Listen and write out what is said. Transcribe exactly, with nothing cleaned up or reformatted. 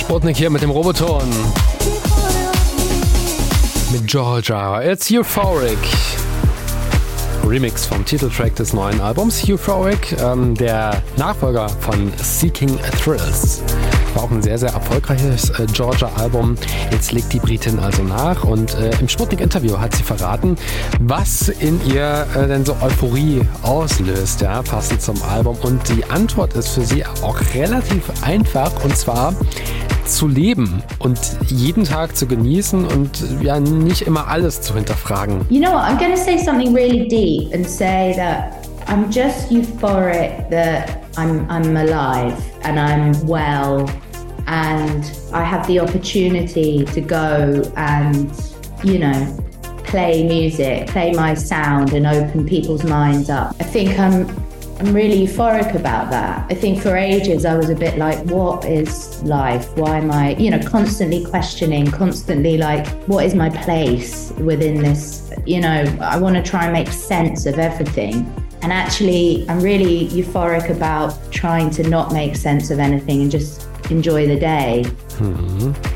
Sputnik hier mit dem Roboton. Mit Georgia. It's Euphoric. Remix vom Titeltrack des neuen Albums Euphoric, ähm, der Nachfolger von Seeking Thrills. War auch ein sehr, sehr erfolgreiches äh, Georgia-Album. Jetzt legt die Britin also nach und äh, im Sputnik-Interview hat sie verraten, was in ihr äh, denn so Euphorie auslöst, ja, passend zum Album. Und die Antwort ist für sie auch relativ einfach, und zwar zu leben und jeden Tag zu genießen und ja nicht immer alles zu hinterfragen. You know what, I'm going to say something really deep and say that I'm just euphoric that I'm I'm alive and I'm well and I have the opportunity to go and, you know, play music, play my sound and open people's minds up. I think I'm I'm really euphoric about that. I think for ages I was a bit like, what is life? Why am I, you know, constantly questioning, constantly like, what is my place within this? You know, I want to try and make sense of everything. And actually, I'm really euphoric about trying to not make sense of anything and just enjoy the day. Mhm.